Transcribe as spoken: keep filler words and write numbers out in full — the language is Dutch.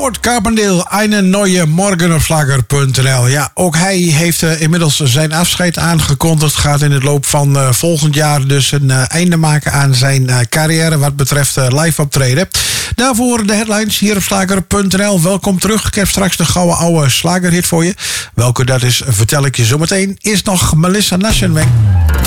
Howard Carpendale, een nieuwe morgen op slager punt n l. Ja, ook hij heeft uh, inmiddels zijn afscheid aangekondigd. Gaat in het loop van uh, volgend jaar dus een uh, einde maken aan zijn uh, carrière wat betreft uh, live optreden. Daarvoor de headlines hier op slager punt n l. Welkom terug. Ik heb straks de gouden oude slagerhit voor je. Welke dat is, vertel ik je zo meteen. Eerst nog Melissa Nassen weg.